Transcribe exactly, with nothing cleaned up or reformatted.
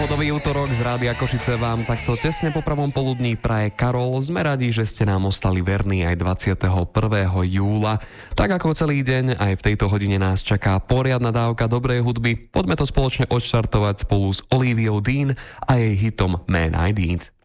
Pohodový útorok z Rádia Košice vám takto tesne po pravom poludní praje Karol. Sme radi, že ste nám ostali verní aj dvadsiateho prvého júla. Tak ako celý deň, aj v tejto hodine nás čaká poriadna dávka dobrej hudby. Poďme to spoločne odštartovať spolu s Oliviou Dean a jej hitom Man I Need.